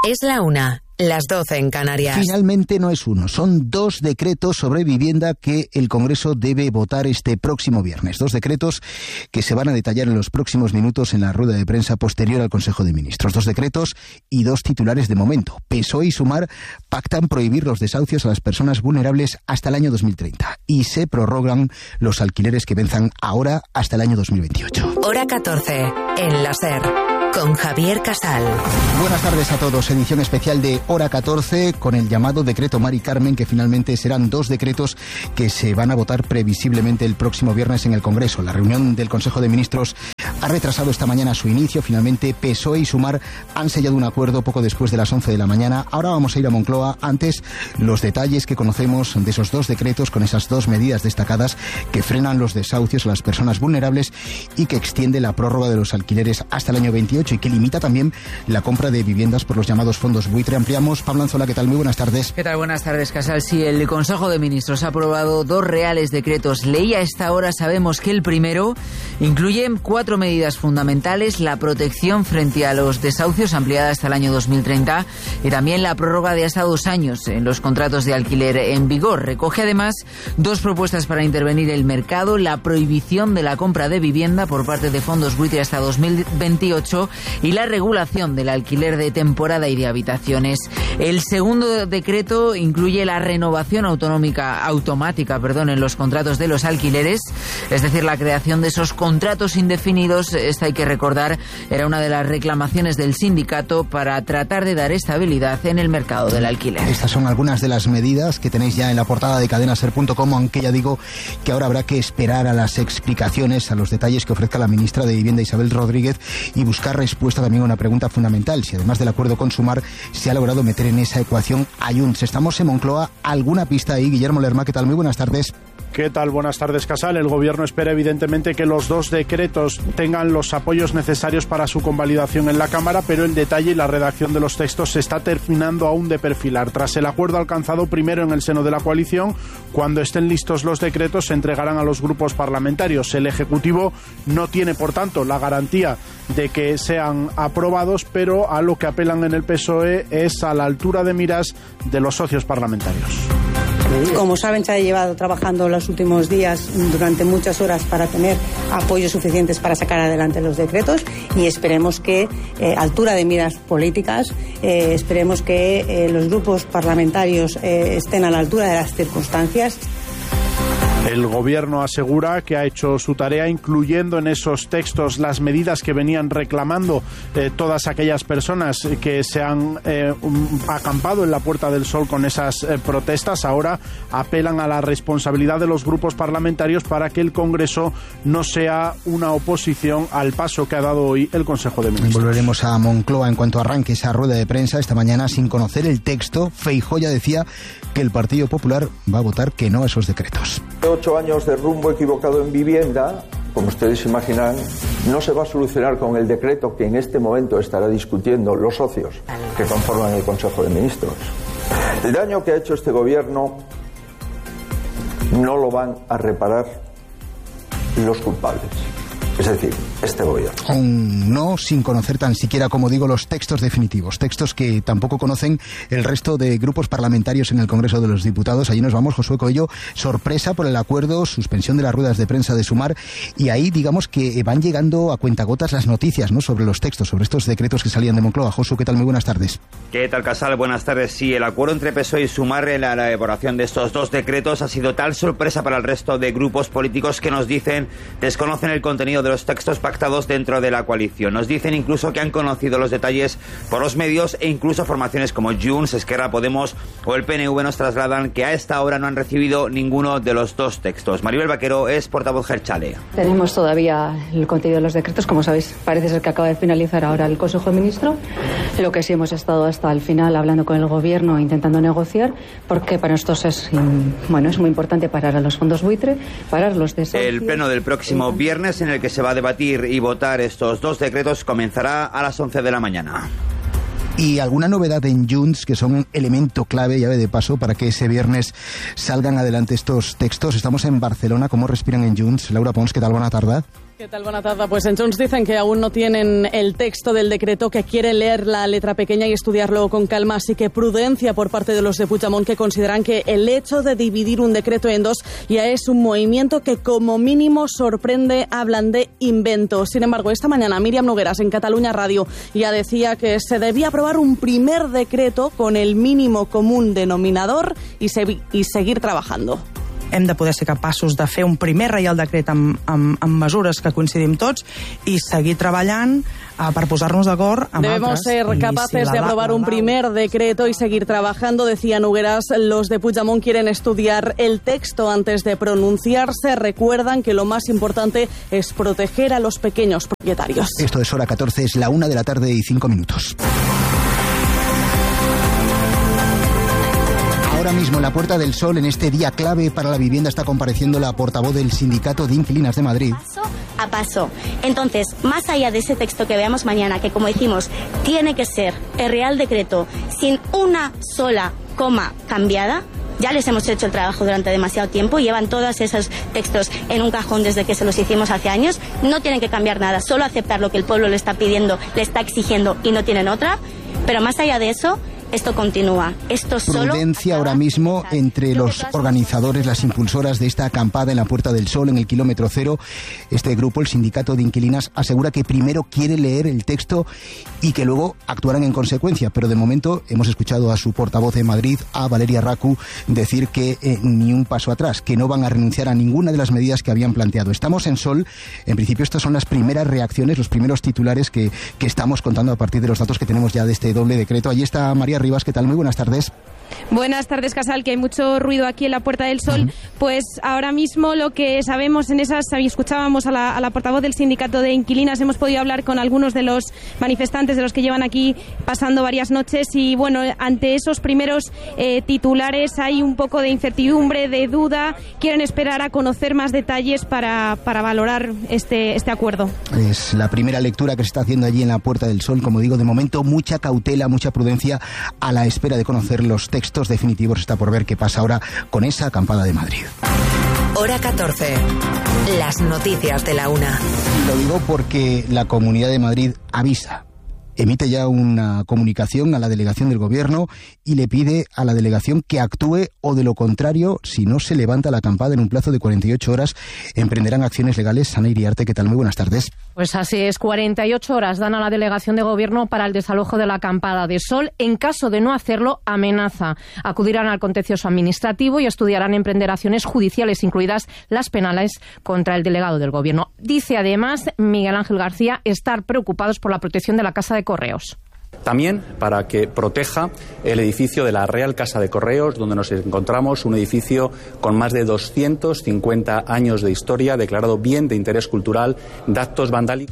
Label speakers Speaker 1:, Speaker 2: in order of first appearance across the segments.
Speaker 1: Es la 1, las 12 en Canarias.
Speaker 2: Finalmente no es uno, son 2 decretos sobre vivienda que el Congreso debe votar este próximo viernes. 2 decretos que se van a detallar en los próximos minutos en la rueda de prensa posterior al Consejo de Ministros. 2 decretos y 2 titulares de momento. PSOE y Sumar pactan prohibir los desahucios a las personas vulnerables hasta el año 2030 y se prorrogan los alquileres que venzan ahora hasta el año 2028.
Speaker 1: Hora 14, en la SER, con Javier Casal.
Speaker 2: Buenas tardes a todos. Edición especial de Hora 14 con el llamado Decreto Mari Carmen, que finalmente serán 2 decretos que se van a votar previsiblemente el próximo viernes en el Congreso. La reunión del Consejo de Ministros ha retrasado esta mañana su inicio. Finalmente PSOE y Sumar han sellado un acuerdo poco después de las 11 de la mañana. Ahora vamos a ir a Moncloa. Antes, los detalles que conocemos de esos 2 decretos con esas 2 medidas destacadas que frenan los desahucios a las personas vulnerables y que extiende la prórroga de los alquileres hasta el año 28 y que limita también la compra de viviendas por los llamados fondos buitre. Ampliamos. Pablo Anzola, ¿qué tal? Muy buenas tardes.
Speaker 3: ¿Qué tal? Buenas tardes, Casal. Sí, el Consejo de Ministros ha aprobado 2 reales decretos ley. A esta hora sabemos que el primero incluye 4 medidas fundamentales: la protección frente a los desahucios ampliada hasta el año 2030 y también la prórroga de hasta 2 años en los contratos de alquiler en vigor. Recoge además 2 propuestas para intervenir el mercado: la prohibición de la compra de vivienda por parte de fondos buitre hasta 2028 y la regulación del alquiler de temporada y de habitaciones. El segundo decreto incluye la renovación automática en los contratos de los alquileres, es decir, la creación de esos contratos indefinidos. Esta, hay que recordar, era una de las reclamaciones del sindicato para tratar de dar estabilidad en el mercado del alquiler.
Speaker 2: Estas son algunas de las medidas que tenéis ya en la portada de cadenaser.com, aunque ya digo que ahora habrá que esperar a las explicaciones, a los detalles que ofrezca la ministra de Vivienda, Isabel Rodríguez, y buscar respuesta también a una pregunta fundamental: si además del acuerdo con Sumar se ha logrado meter en esa ecuación a Junts. Estamos en Moncloa. ¿Alguna pista ahí? Guillermo Lerma, ¿qué tal? Muy buenas tardes.
Speaker 4: ¿Qué tal? Buenas tardes, Casal. El Gobierno espera evidentemente que los 2 decretos tengan los apoyos necesarios para su convalidación en la Cámara, pero el detalle y la redacción de los textos se está terminando aún de perfilar. Tras el acuerdo alcanzado primero en el seno de la coalición, cuando estén listos los decretos se entregarán a los grupos parlamentarios. El Ejecutivo no tiene, por tanto, la garantía de que sean aprobados, pero a lo que apelan en el PSOE es a la altura de miras de los socios parlamentarios.
Speaker 5: Como saben, se ha llevado trabajando los últimos días durante muchas horas para tener apoyos suficientes para sacar adelante los decretos y esperemos que, altura de miras políticas, esperemos que los grupos parlamentarios estén a la altura de las circunstancias.
Speaker 4: El Gobierno asegura que ha hecho su tarea, incluyendo en esos textos las medidas que venían reclamando todas aquellas personas que se han acampado en la Puerta del Sol con esas protestas. Ahora apelan a la responsabilidad de los grupos parlamentarios para que el Congreso no sea una oposición al paso que ha dado hoy el Consejo de Ministros.
Speaker 2: Volveremos a Moncloa en cuanto arranque esa rueda de prensa. Esta mañana, sin conocer el texto, Feijóo ya decía que el Partido Popular va a votar que no a esos decretos.
Speaker 6: 8 años de rumbo equivocado en vivienda, como ustedes imaginan, no se va a solucionar con el decreto que en este momento estará discutiendo los socios que conforman el Consejo de Ministros. El daño que ha hecho este Gobierno no lo van a reparar los culpables. Es decir, este Gobierno.
Speaker 2: Aún no, sin conocer tan siquiera, como digo, los textos definitivos. Textos que tampoco conocen el resto de grupos parlamentarios en el Congreso de los Diputados. Allí nos vamos, Josué Coello. Sorpresa por el acuerdo, suspensión de las ruedas de prensa de Sumar. Y ahí, digamos que van llegando a cuentagotas las noticias, ¿no?, sobre los textos, sobre estos decretos que salían de Moncloa. Josué, ¿qué tal? Muy buenas tardes.
Speaker 7: ¿Qué tal, Casal? Buenas tardes. Sí, el acuerdo entre PSOE y Sumar en la elaboración de estos 2 decretos ha sido tal sorpresa para el resto de grupos políticos que nos dicen desconocen el contenido de los textos pactados dentro de la coalición. Nos dicen incluso que han conocido los detalles por los medios e incluso formaciones como Junts, Esquerra, Podemos o el PNV nos trasladan que a esta hora no han recibido ninguno de los 2 textos. Maribel Vaquero es portavoz Gelchale.
Speaker 8: Tenemos todavía el contenido de los decretos, como sabéis, parece ser que acaba de finalizar ahora el Consejo de Ministros. Lo que sí hemos estado hasta el final hablando con el Gobierno, intentando negociar, porque para nosotros es muy importante parar a los fondos buitre, parar los desahucios.
Speaker 7: El pleno del próximo viernes, en el que se va a debatir y votar estos 2 decretos, comenzará a las 11 de la mañana.
Speaker 2: Y alguna novedad en Junts, que son un elemento clave, llave de paso, para que ese viernes salgan adelante estos textos. Estamos en Barcelona. ¿Cómo respiran en Junts? Laura Pons, ¿qué tal? Buena tarde.
Speaker 9: ¿Qué tal? Buena tarde. Pues en Junts dicen que aún no tienen el texto del decreto, que quieren leer la letra pequeña y estudiarlo con calma, así que prudencia por parte de los de Puigdemont, que consideran que el hecho de dividir un decreto en dos ya es un movimiento que como mínimo sorprende. Hablan de invento. Sin embargo, esta mañana Míriam Nogueras en Catalunya Radio ya decía que se debía aprobar un primer decreto con el mínimo común denominador y seguir trabajando.
Speaker 10: Hem de poder ser capaços de fer un primer reial decret amb mesures que coincidim tots i seguir treballant per posar-nos d'acord amb
Speaker 9: Debemos
Speaker 10: altres.
Speaker 9: ser capaces de aprobar un primer decreto y seguir trabajando, decía Nogueras. Los de Puigdemont quieren estudiar el texto antes de pronunciarse. Recuerdan que lo más importante es proteger a los pequeños propietarios.
Speaker 2: Esto es Hora 14, es la 1:05 p.m. Ahora mismo en la Puerta del Sol, en este día clave para la vivienda, está compareciendo la portavoz del Sindicato de Inquilinas de Madrid.
Speaker 11: Paso a paso. Entonces, más allá de ese texto que veamos mañana, que como decimos, tiene que ser el Real Decreto sin una sola coma cambiada, ya les hemos hecho el trabajo durante demasiado tiempo, llevan todos esos textos en un cajón desde que se los hicimos hace años, no tienen que cambiar nada, solo aceptar lo que el pueblo le está pidiendo, le está exigiendo y no tienen otra, pero más allá de eso, esto continúa. Esto solo
Speaker 2: prudencia ahora mismo entre los organizadores, las impulsoras de esta acampada en la Puerta del Sol, en el kilómetro cero. Este grupo, el Sindicato de Inquilinas, asegura que primero quiere leer el texto y que luego actuarán en consecuencia. Pero de momento hemos escuchado a su portavoz de Madrid, a Valeria Racu, decir que ni un paso atrás, que no van a renunciar a ninguna de las medidas que habían planteado. Estamos en Sol. En principio estas son las primeras reacciones, los primeros titulares que estamos contando a partir de los datos que tenemos ya de este doble decreto. Allí está María Rivas, ¿qué tal? Muy buenas tardes.
Speaker 12: Buenas tardes, Casal, que hay mucho ruido aquí en la Puerta del Sol. Pues ahora mismo lo que sabemos en esas, escuchábamos a la portavoz del Sindicato de Inquilinas, hemos podido hablar con algunos de los manifestantes, de los que llevan aquí pasando varias noches, y bueno, ante esos primeros titulares hay un poco de incertidumbre, de duda, quieren esperar a conocer más detalles para valorar este acuerdo. Es
Speaker 2: la primera lectura que se está haciendo allí en la Puerta del Sol. Como digo, de momento mucha cautela, mucha prudencia a la espera de conocer los textos definitivos. Está por ver qué pasa ahora con esa acampada de Madrid.
Speaker 1: Hora 14. Las noticias de la 1.
Speaker 2: Lo digo porque la Comunidad de Madrid avisa. Emite ya una comunicación a la delegación del Gobierno y le pide a la delegación que actúe, o de lo contrario, si no se levanta la acampada en un plazo de 48 horas, emprenderán acciones legales. Ana Iriarte, ¿qué tal? Muy buenas tardes.
Speaker 13: Pues así es, 48 horas dan a la delegación de Gobierno para el desalojo de la acampada de Sol. En caso de no hacerlo, amenaza. Acudirán al contencioso administrativo y estudiarán emprender acciones judiciales, incluidas las penales, contra el delegado del Gobierno. Dice además Miguel Ángel García estar preocupados por la protección de la Casa de Correos.
Speaker 14: También para que proteja el edificio de la Real Casa de Correos, donde nos encontramos, un edificio con más de 250 años de historia, declarado bien de interés cultural, de actos vandálicos.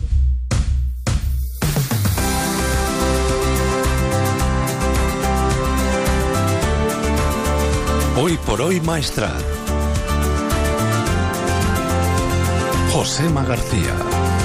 Speaker 15: Hoy por hoy, Maestrat. Josema García.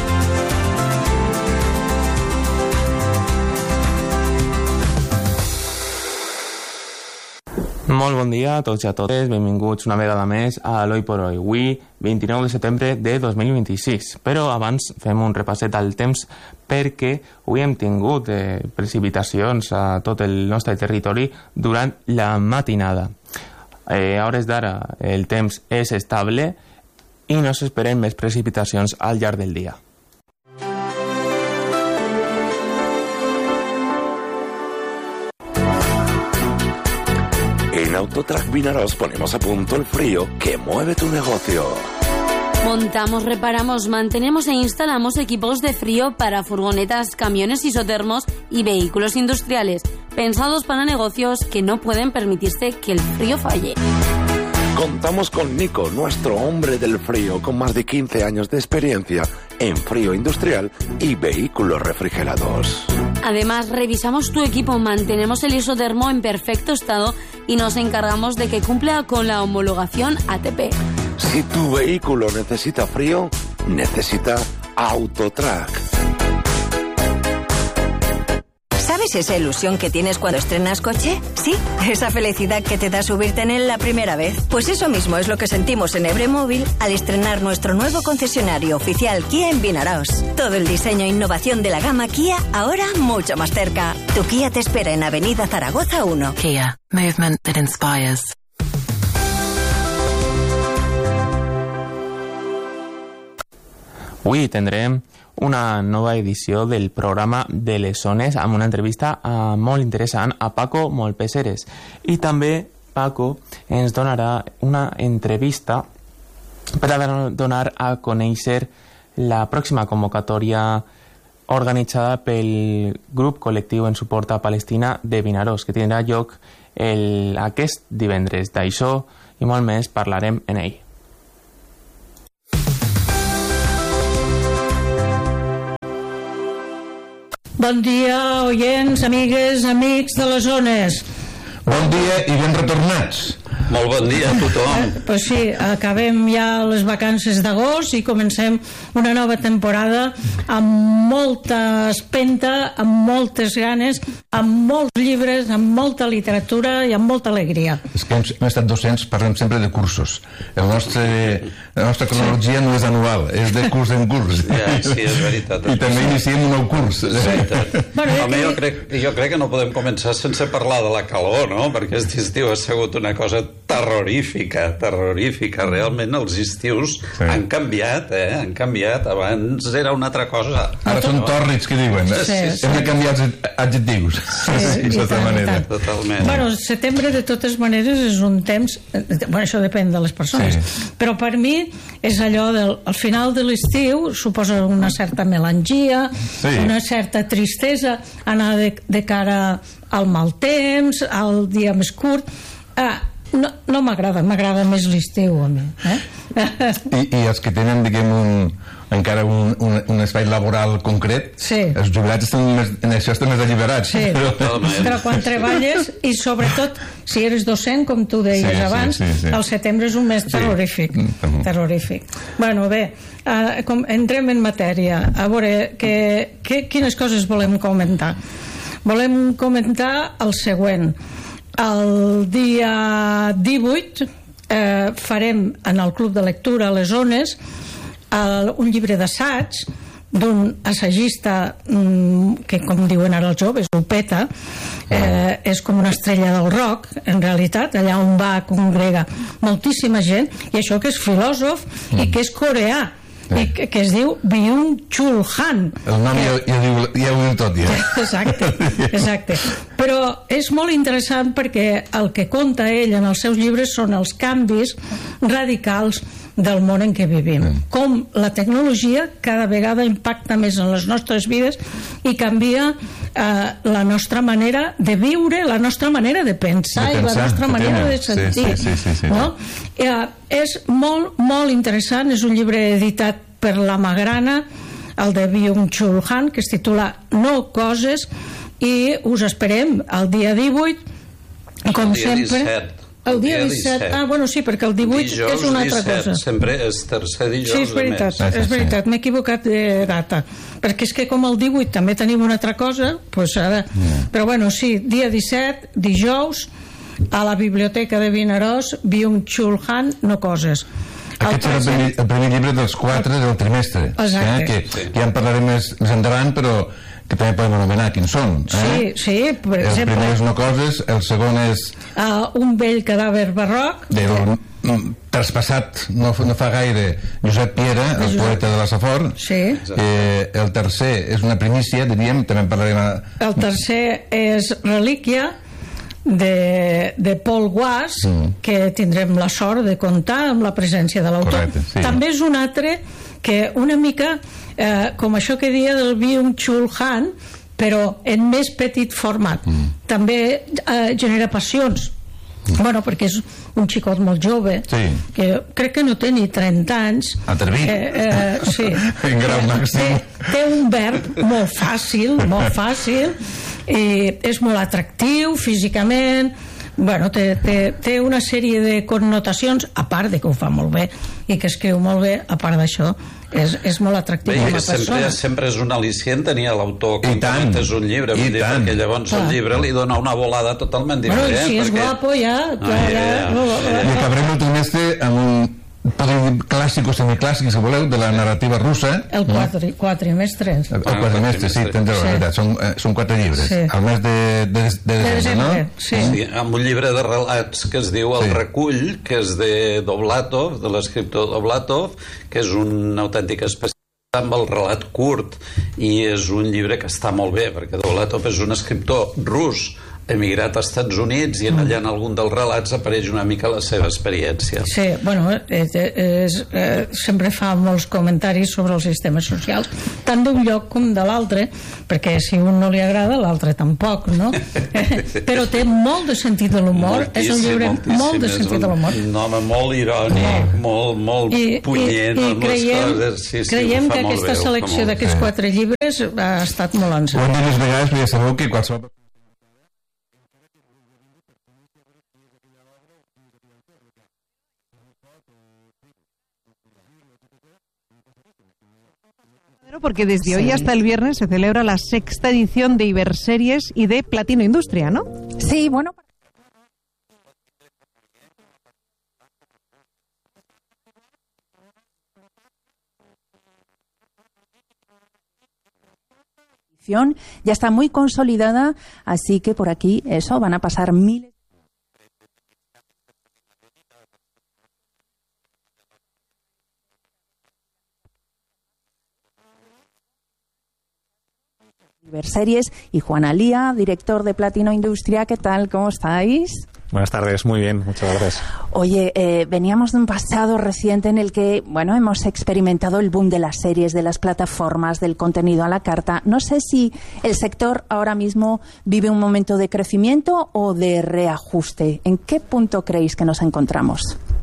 Speaker 16: Molt bon dia a tots i a totes, benvinguts una vegada més a l'Hoy por Hoy, avui 29 de setembre de 2026. Però abans fem un repasset al temps perquè avui hem tingut precipitacions a tot el nostre territori durant la matinada. A hores d'ara el temps és estable i no s'esperen més precipitacions al llarg del dia.
Speaker 15: En Autotrack Vinaroz ponemos a punto el frío que mueve tu negocio.
Speaker 17: Montamos, reparamos, mantenemos e instalamos equipos de frío para furgonetas, camiones isotermos y vehículos industriales, pensados para negocios que no pueden permitirse que el frío falle.
Speaker 15: Contamos con Nico, nuestro hombre del frío, con más de 15 años de experiencia en frío industrial y vehículos refrigerados.
Speaker 17: Además, revisamos tu equipo, mantenemos el isotermo en perfecto estado y nos encargamos de que cumpla con la homologación ATP.
Speaker 15: Si tu vehículo necesita frío, necesita Autotrack.
Speaker 18: ¿Sabes esa ilusión que tienes cuando estrenas coche? Sí, esa felicidad que te da subirte en él la primera vez. Pues eso mismo es lo que sentimos en Ebremóvil al estrenar nuestro nuevo concesionario oficial Kia en Vinaròs. Todo el diseño e innovación de la gama Kia ahora mucho más cerca. Tu Kia te espera en Avenida Zaragoza 1.
Speaker 1: Kia, movement that inspires.
Speaker 16: Avui tindrem una nova edició del programa de les zones amb una entrevista molt interessant a Paco Molpeceres. I també Paco ens donarà una entrevista per a donar a conèixer la pròxima convocatòria organitzada pel grup col·lectiu en suport a Palestina de Vinaròs, que tindrà lloc aquest divendres. D'això i molt més parlarem en ell.
Speaker 19: Bon dia, oients, amigues, amics de les zones.
Speaker 20: Bon dia i ben retornats. Molt bon dia a tothom.
Speaker 19: Pues sí, acabem ja les vacances d'agost i comencem una nova temporada amb molta espenta, amb moltes ganes, amb molts llibres, amb molta literatura i amb molta alegria.
Speaker 20: És que hem estat docents, parlem sempre de cursos. La nostra cronologia no és anual, és de curs en curs.
Speaker 21: Ja, sí, és veritat.
Speaker 20: I també iniciem un nou curs.
Speaker 21: Home, jo crec que no podem començar sense parlar de la calor, no? Perquè aquest estiu ha sigut una cosa terrorífica. Realment els estius han canviat, han canviat. Abans era una altra cosa.
Speaker 20: Ara són tòrrids, que diuen. Hem de canviar els adjectius.
Speaker 19: Sí,
Speaker 21: totalment.
Speaker 19: Bueno, setembre de totes maneres és un temps, bueno, això depèn de les persones, però per mi és allò al final de l'estiu suposa una certa melangia, una certa tristesa, anar de cara al mal temps, al dia més curt. No m'agrada, m'agrada més l'estiu a mi.
Speaker 20: I els que tenen, diguem, encara un espai laboral concret, els jubilats en això estan més alliberats.
Speaker 19: Però quan treballes, i sobretot si eres docent, com tu deies abans, el setembre és un mes terrorífic. Bueno, bé, entrem en matèria. A veure, quines coses volem comentar? Volem comentar el següent. El dia 18 farem en el Club de Lectura a les Zones un llibre d'assaig d'un assagista que, com diuen ara els joves, ho peta, és com una estrella del rock, en realitat, allà on va congrega moltíssima gent, i això que és filòsof i que és coreà, i que es diu Byung-Chul Han.
Speaker 20: El nom ja ho diu tot, ja.
Speaker 19: Exacte. Però és molt interessant perquè el que conta ell en els seus llibres són els canvis radicals del món en què vivim. Com la tecnologia cada vegada impacta més en les nostres vides i canvia la nostra manera de viure, la nostra manera de pensar i la nostra manera de sentir. És molt, molt interessant. És un llibre editat per la Magrana, el de Byung-Chul Han, que es titula No coses, i us esperem el dia 18, com sempre. El dia 17. Ah, bueno, sí, perquè el 18 és una altra cosa.
Speaker 21: Sempre és tercer dijous.
Speaker 19: Sí, és veritat, m'he equivocat de data. Perquè és que com el 18 també tenim una altra cosa, doncs ara... Però bueno, sí, dia 17, dijous, a la Biblioteca de Vinaròs, Byung-Chul Han, No coses.
Speaker 20: Aquest serà el primer llibre dels 4 del trimestre.
Speaker 19: Exacte.
Speaker 20: Que ja en parlarem més endavant, però que també podem anomenar quins són.
Speaker 19: Sí, per exemple...
Speaker 20: El primer és No coses, el segon és...
Speaker 19: Un vell cadàver barroc.
Speaker 20: Traspassat no fa gaire Josep Piera, el poeta de la Safor. El tercer és una primícia, diríem, també en parlarem...
Speaker 19: El tercer és Relíquia, de Paul Guas, que tindrem la sort de comptar amb la presència de l'autor. També és un altre que una mica com això que dia del Byung-Chul Han, però en més petit format. També genera passions. Bueno, perquè és un xicot molt jove, que crec que no té ni 30 anys.
Speaker 20: Atrevit. En grau màxim.
Speaker 19: Té un verb molt fàcil, i és molt atractiu físicament. Bueno, té una sèrie de connotacions, a part de que ho fa molt bé i que escriu molt bé. A part d'això, és molt atractiu com a persona.
Speaker 21: Sempre és un al·licient tenir l'autor quan comentes un llibre, vull dir, perquè llavors el llibre li dona una volada totalment diferent.
Speaker 19: Bueno, si és guapo ja...
Speaker 20: I acabarem el trimestre amb un clàssic o semiclàssic, si voleu, de la narrativa russa.
Speaker 19: El quatrimestre.
Speaker 20: El quatrimestre, sí, tens la veritat. Són 4 llibres. Al mes de desembre, no?
Speaker 21: Sí, amb un llibre de relats que es diu El recull, que és de Dovlatov, de l'escriptor Dovlatov, que és un autèntic especialista amb el relat curt, i és un llibre que està molt bé, perquè Dovlatov és un escriptor rus emigrat als Estats Units, i allà en algun dels relats apareix una mica la seva experiència.
Speaker 19: Sí, bueno, sempre fa molts comentaris sobre el sistema social, tant d'un lloc com de l'altre, perquè si un no li agrada, l'altre tampoc, no? Però té molt de sentit de l'humor, és un llibre molt de sentit de l'humor.
Speaker 21: Un home molt irònic, molt punyent amb les coses.
Speaker 19: Creiem que aquesta selecció d'aquests 4 llibres ha estat molt encertat.
Speaker 20: Ho hem dit les vegades, però ja sabeu que qualsevol...
Speaker 3: Porque desde hoy hasta el viernes se celebra la 6ª edición de Iberseries y de Platino Industria, ¿no?
Speaker 22: Sí, bueno. Ya está muy consolidada, así que por aquí van a pasar miles. Iberseries y Juan Alía, director de Platino Industria. ¿Qué tal? ¿Cómo estáis?
Speaker 23: Buenas tardes, muy bien, muchas gracias.
Speaker 22: Oye, veníamos de un pasado reciente en el que, bueno, hemos experimentado el boom de las series, de las plataformas, del contenido a la carta. No sé si el sector ahora mismo vive un momento de crecimiento o de reajuste. ¿En qué punto creéis que nos encontramos?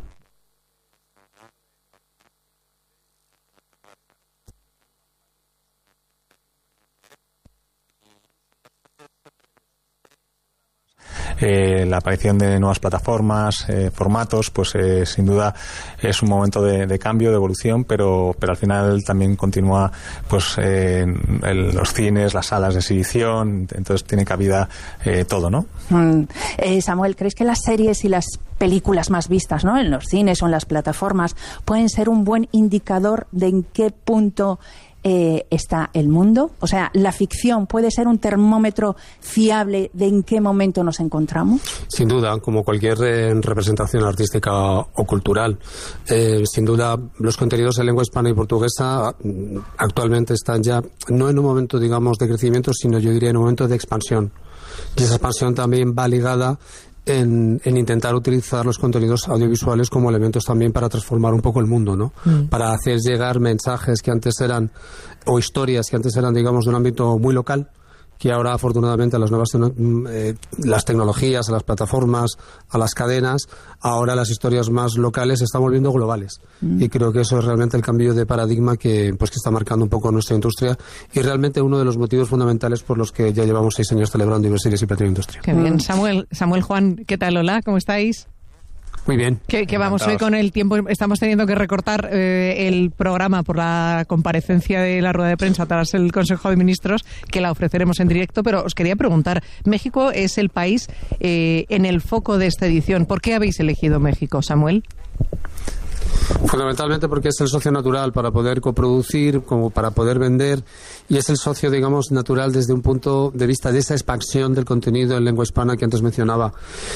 Speaker 23: La aparición de nuevas plataformas, formatos, pues sin duda es un momento de cambio, de evolución, pero al final también continúa pues los cines, las salas de exhibición, entonces tiene cabida todo, ¿no?
Speaker 22: Samuel, ¿crees que las series y las películas más vistas, ¿no?, en los cines o en las plataformas pueden ser un buen indicador de en qué punto está el mundo? O sea, ¿la ficción puede ser un termómetro fiable de en qué momento nos encontramos?
Speaker 24: Sin duda, como cualquier representación artística o cultural. Sin duda, los contenidos en lengua hispana y portuguesa actualmente están ya no en un momento, digamos, de crecimiento, sino yo diría en un momento de expansión. Y esa expansión también va ligada en intentar utilizar los contenidos audiovisuales como elementos también para transformar un poco el mundo, ¿no? Para hacer llegar mensajes que antes eran, o historias que antes eran, digamos, de un ámbito muy local, que ahora afortunadamente a las nuevas las tecnologías, a las plataformas, a las cadenas, ahora las historias más locales se están volviendo globales. Y creo que eso es realmente el cambio de paradigma que está marcando un poco nuestra industria, y realmente uno de los motivos fundamentales por los que ya llevamos 6 años celebrando Iberseries y Platino Industria.
Speaker 3: Qué bien. Samuel, Juan, ¿qué tal? Hola, ¿cómo estáis?
Speaker 24: Muy bien.
Speaker 3: Que vamos hoy con el tiempo, estamos teniendo que recortar el programa por la comparecencia de la rueda de prensa tras el Consejo de Ministros, que la ofreceremos en directo, pero os quería preguntar, México es el país en el foco de esta edición. ¿Por qué habéis elegido México, Samuel?
Speaker 24: Fundamentalmente porque es el socio natural para poder coproducir, como para poder vender, y es el socio, digamos, natural desde un punto de vista de esa expansión del contenido en lengua hispana que antes mencionaba.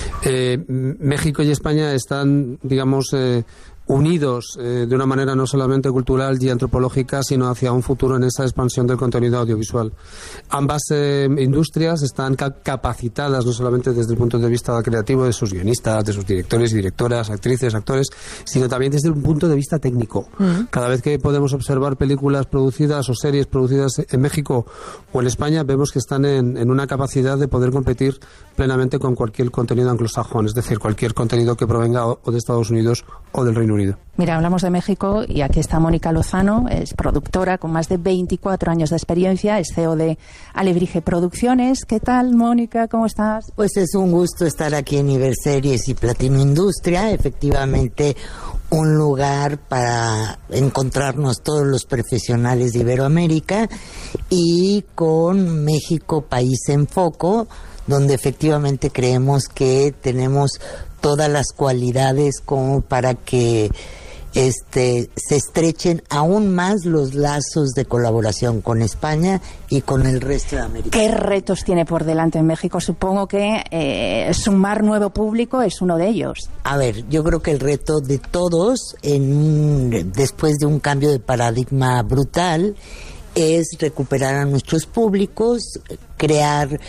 Speaker 24: México y España están, digamos, unidos de una manera no solamente cultural y antropológica, sino hacia un futuro en esa expansión del contenido audiovisual. Ambas industrias están capacitadas no solamente desde el punto de vista creativo de sus guionistas, de sus directores y directoras, actrices, actores, sino también desde un punto de vista técnico. Cada vez que podemos observar películas producidas o series producidas en México o en España, vemos que están en una capacidad de poder competir plenamente con cualquier contenido anglosajón, es decir, cualquier contenido que provenga o de Estados Unidos o del Reino Unido. ruido.
Speaker 22: Mira, hablamos de México y aquí está Mónica Lozano, es productora con más de 24 años de experiencia, es CEO de Alebrije Producciones. ¿Qué tal, Mónica? ¿Cómo estás?
Speaker 4: Pues es un gusto estar aquí en Iberseries y Platino Industria, efectivamente un lugar para encontrarnos todos los profesionales de Iberoamérica y con México País en Foco, donde efectivamente creemos que tenemos todas las cualidades como para que se estrechen aún más los lazos de colaboración con España y con el resto de América.
Speaker 22: ¿Qué retos tiene por delante en México? Supongo que sumar nuevo público es uno de ellos.
Speaker 4: A ver, yo creo que el reto de todos, después de un cambio de paradigma brutal, es recuperar a nuestros públicos, crear,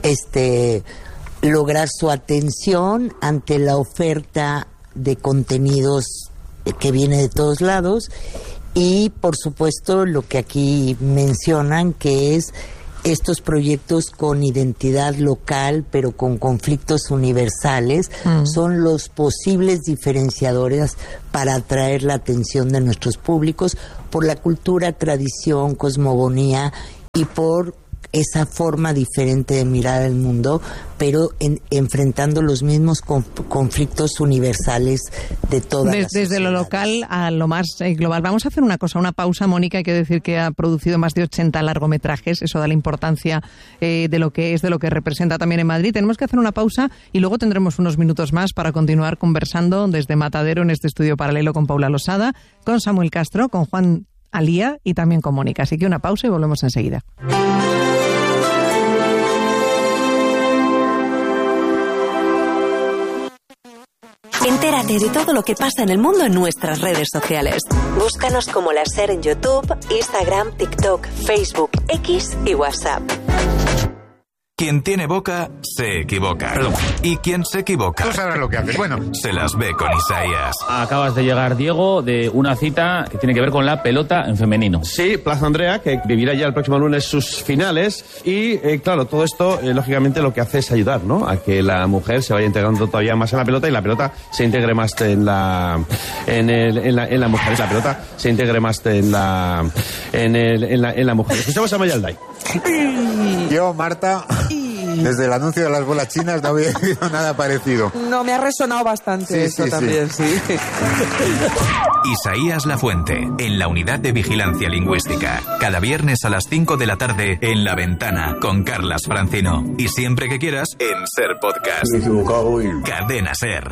Speaker 4: lograr su atención ante la oferta de contenidos que viene de todos lados y, por supuesto, lo que aquí mencionan, que es estos proyectos con identidad local pero con conflictos universales, son los posibles diferenciadores para atraer la atención de nuestros públicos por la cultura, tradición, cosmogonía y por esa forma diferente de mirar el mundo, pero enfrentando los mismos conflictos universales de todas las
Speaker 3: Desde lo local a lo más global. Vamos a hacer una pausa, Mónica. Hay que decir que ha producido más de 80 largometrajes, eso da la importancia de lo que representa también en Madrid. Tenemos que hacer una pausa y luego tendremos unos minutos más para continuar conversando desde Matadero en este estudio paralelo con Paula Losada, con Samuel Castro, con Juan Alía y también con Mónica. Así que una pausa y volvemos enseguida.
Speaker 1: Entérate de todo lo que pasa en el mundo en nuestras redes sociales. Búscanos como La SER en YouTube, Instagram, TikTok, Facebook, X y WhatsApp.
Speaker 5: Quien tiene boca, se equivoca. Perdón. Y quien se equivoca...
Speaker 6: Tú sabrás lo que haces. Bueno,
Speaker 5: se las ve con Isaías.
Speaker 8: Acabas de llegar, Diego, de una cita que tiene que ver con la pelota en femenino.
Speaker 25: Sí, Plaza Andrea, que vivirá ya el próximo lunes sus finales. Y, claro, todo esto, lógicamente, lo que hace es ayudar, ¿no?, a que la mujer se vaya integrando todavía más en la pelota y la pelota se integre más en la mujer. La pelota se integre más en la mujer. Escuchamos a Mayalday.
Speaker 6: Yo, Marta, desde el anuncio de las bolas chinas no había oído nada parecido.
Speaker 26: No, me ha resonado bastante eso también, sí.
Speaker 5: Isaías Lafuente, en la Unidad de Vigilancia Lingüística. Cada viernes a las 5 de la tarde en La Ventana, con Carlas Francino. Y siempre que quieras, en SER Podcast.
Speaker 6: Me he equivocado y...
Speaker 5: Cadena SER.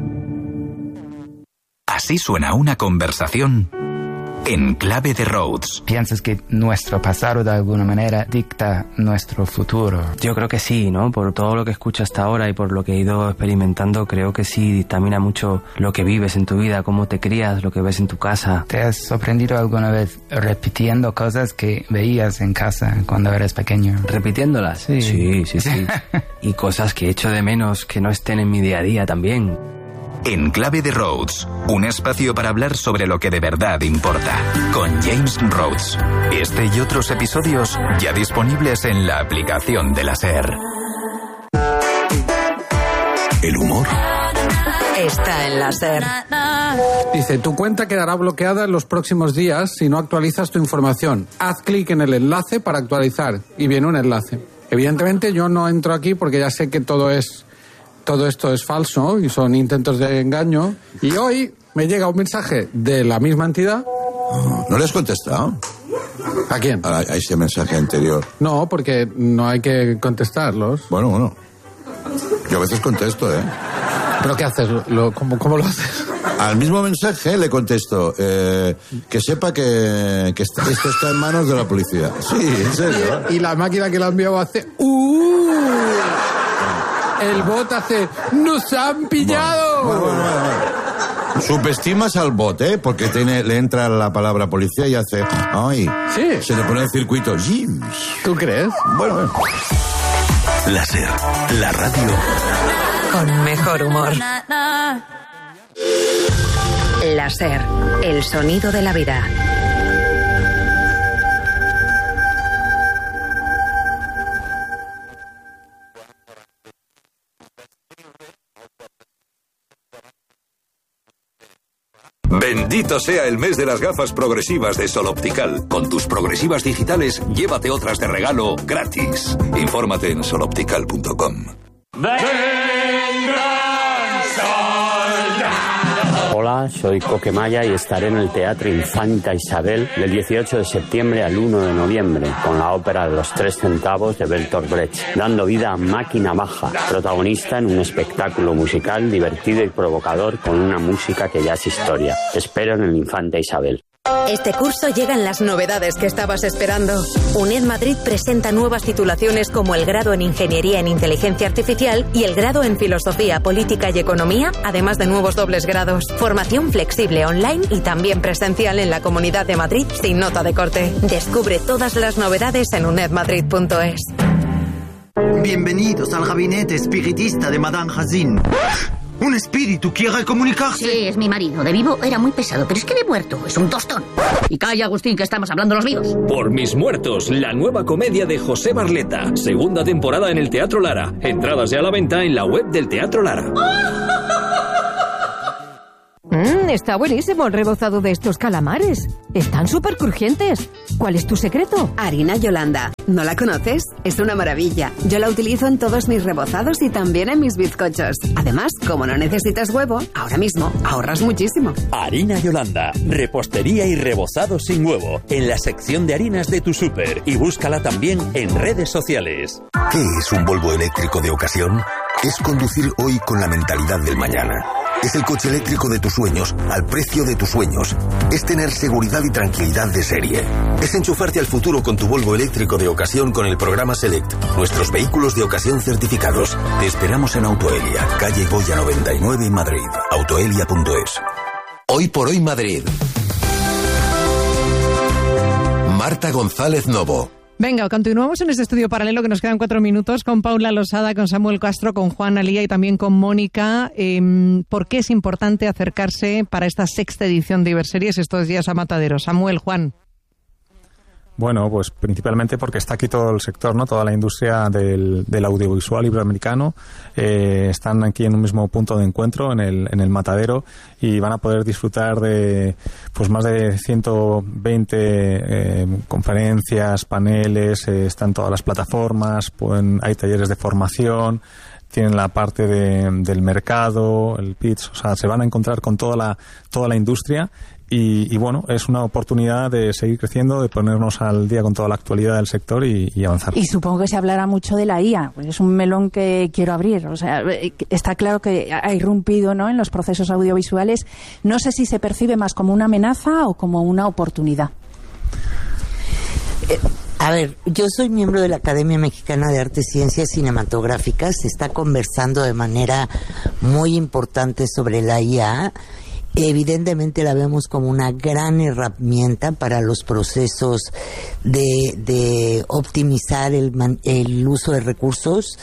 Speaker 5: Así suena una conversación en clave de Rhodes.
Speaker 27: ¿Piensas que nuestro pasado de alguna manera dicta nuestro futuro?
Speaker 28: Yo creo que sí, ¿no? Por todo lo que escucho hasta ahora y por lo que he ido experimentando, creo que sí dictamina mucho lo que vives en tu vida, cómo te crías, lo que ves en tu casa.
Speaker 27: ¿Te has sorprendido alguna vez repitiendo cosas que veías en casa cuando eras pequeño?
Speaker 28: ¿Repitiéndolas? Sí. Y cosas que echo de menos que no estén en mi día a día también.
Speaker 5: En Clave de Rhodes, un espacio para hablar sobre lo que de verdad importa, con James Rhodes. Este y otros episodios ya disponibles en la aplicación de la SER. El humor
Speaker 1: está en la SER.
Speaker 24: Dice, tu cuenta quedará bloqueada en los próximos días si no actualizas tu información. Haz clic en el enlace para actualizar y viene un enlace. Evidentemente yo no entro aquí porque ya sé que todo esto es falso y son intentos de engaño. Y hoy me llega un mensaje de la misma entidad.
Speaker 6: ¿No le has contestado?
Speaker 24: ¿A quién?
Speaker 6: A ese mensaje anterior.
Speaker 24: No, porque no hay que contestarlos.
Speaker 6: Bueno. Yo a veces contesto, ¿eh?
Speaker 24: ¿Pero qué haces? ¿Cómo lo haces?
Speaker 6: Al mismo mensaje le contesto, que sepa que esto está en manos de la policía. Sí, en serio.
Speaker 24: Y la máquina que lo ha enviado hace... El bot hace... ¡Nos han pillado!
Speaker 6: Bueno. Subestimas al bot, ¿eh? Porque le entra la palabra policía y hace... ¡Ay!
Speaker 24: Sí.
Speaker 6: Se le pone el circuito.
Speaker 24: ¿Tú crees?
Speaker 6: Bueno.
Speaker 5: La SER, la radio...
Speaker 1: con mejor humor. La SER, el sonido de la vida.
Speaker 2: Bendito sea el mes de las gafas progresivas de Sol Optical. Con tus progresivas digitales, llévate otras de regalo gratis. Infórmate en soloptical.com.
Speaker 7: Hola, soy Coquemaya y estaré en el Teatro Infanta Isabel del 18 de septiembre al 1 de noviembre con la ópera de los 3 centavos de Bertolt Brecht, dando vida a Máquina Baja, protagonista en un espectáculo musical divertido y provocador con una música que ya es historia. Te espero en el Infanta Isabel.
Speaker 9: Este curso llegan las novedades que estabas esperando. UNED Madrid presenta nuevas titulaciones como el grado en Ingeniería en Inteligencia Artificial y el grado en Filosofía, Política y Economía, además de nuevos dobles grados. Formación flexible online y también presencial en la Comunidad de Madrid sin nota de corte. Descubre todas las novedades en unedmadrid.es.
Speaker 10: Bienvenidos al gabinete espiritista de Madame Hazin. Un espíritu quiere comunicarse.
Speaker 11: Sí, es mi marido. De vivo era muy pesado, pero es que de muerto es un tostón. Y calla, Agustín, que estamos hablando los vivos.
Speaker 12: Por mis muertos, la nueva comedia de José Barleta. Segunda temporada en el Teatro Lara. Entradas ya a la venta en la web del Teatro Lara.
Speaker 13: Está buenísimo el rebozado de estos calamares. Están súper crujientes. ¿Cuál es tu secreto?
Speaker 14: Harina Yolanda. ¿No la conoces? Es una maravilla. Yo la utilizo en todos mis rebozados y también en mis bizcochos. Además, como no necesitas huevo, ahora mismo ahorras muchísimo.
Speaker 29: Harina Yolanda. Repostería y rebozado sin huevo. En la sección de harinas de tu súper. Y búscala también en redes sociales.
Speaker 30: ¿Qué es un Volvo eléctrico de ocasión? Es conducir hoy con la mentalidad del mañana. Es el coche eléctrico de tus sueños al precio de tus sueños. Es tener seguridad y tranquilidad de serie. Es enchufarte al futuro con tu Volvo eléctrico de ocasión con el programa Select. Nuestros vehículos de ocasión certificados. Te esperamos en Autoelia, calle Goya 99, Madrid. Autoelia.es.
Speaker 31: Hoy por hoy Madrid. Marta González Novo.
Speaker 3: Venga, continuamos en este estudio paralelo que nos quedan 4 minutos con Paula Losada, con Samuel Castro, con Juan Alía y también con Mónica. ¿Por qué es importante acercarse para esta 6ª edición de Iberseries estos días a Matadero? Samuel, Juan.
Speaker 23: Bueno, pues principalmente porque está aquí todo el sector, ¿no? Toda la industria del audiovisual iberoamericano. Están aquí en un mismo punto de encuentro, en el Matadero, y van a poder disfrutar de pues más de 120 conferencias, paneles, están todas las plataformas, hay talleres de formación, tienen la parte del mercado, el pitch, o sea, se van a encontrar con toda la industria. Y bueno, es una oportunidad de seguir creciendo, de ponernos al día con toda la actualidad del sector y avanzar.
Speaker 22: Y supongo que se hablará mucho de la IA, pues es un melón que quiero abrir. O sea, está claro que ha irrumpido, ¿no?, en los procesos audiovisuales. No sé si se percibe más como una amenaza o como una oportunidad.
Speaker 4: A ver, yo soy miembro de la Academia Mexicana de Artes y Ciencias Cinematográficas. Se está conversando de manera muy importante sobre la IA. Evidentemente la vemos como una gran herramienta para los procesos de optimizar el uso de recursos,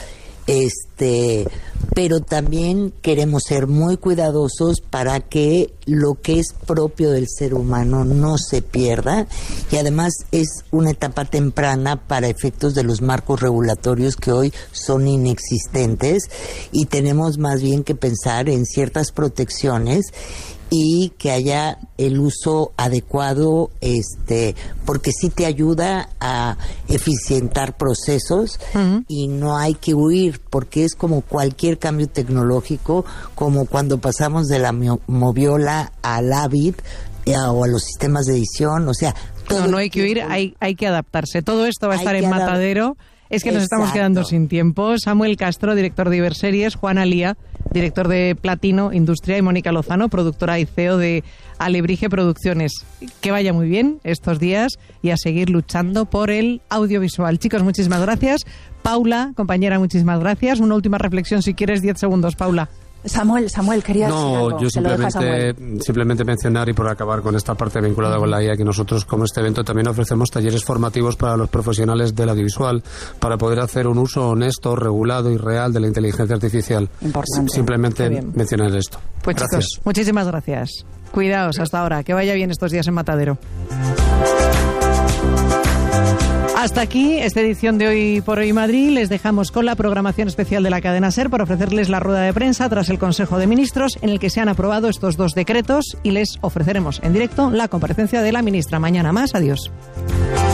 Speaker 4: pero también queremos ser muy cuidadosos para que lo que es propio del ser humano no se pierda, y además es una etapa temprana para efectos de los marcos regulatorios que hoy son inexistentes, y tenemos más bien que pensar en ciertas protecciones y que haya el uso adecuado, porque sí te ayuda a eficientar procesos. Uh-huh. Y no hay que huir, porque es como cualquier cambio tecnológico, como cuando pasamos de la Moviola al Avid o a los sistemas de edición, o sea...
Speaker 3: No hay que huir, hay que adaptarse. Todo esto va a estar en Matadero. Es que nos estamos quedando sin tiempo. Samuel Castro, director de Iberseries, Juan Alía, director de Platino Industria, y Mónica Lozano, productora y CEO de Alebrije Producciones. Que vaya muy bien estos días y a seguir luchando por el audiovisual. Chicos, muchísimas gracias. Paula, compañera, muchísimas gracias. Una última reflexión, si quieres, 10 segundos, Paula.
Speaker 22: Samuel, querías decir algo.
Speaker 24: No, yo simplemente mencionar, y por acabar con esta parte vinculada con la IA, que nosotros como este evento también ofrecemos talleres formativos para los profesionales del audiovisual, para poder hacer un uso honesto, regulado y real de la inteligencia artificial.
Speaker 22: Importante.
Speaker 24: Simplemente mencionar esto.
Speaker 3: Pues gracias. Chicos, muchísimas gracias. Cuidaos hasta ahora, que vaya bien estos días en Matadero. Hasta aquí esta edición de Hoy por Hoy Madrid. Les dejamos con la programación especial de la cadena SER para ofrecerles la rueda de prensa tras el Consejo de Ministros en el que se han aprobado estos 2 decretos y les ofreceremos en directo la comparecencia de la ministra. Mañana más. Adiós.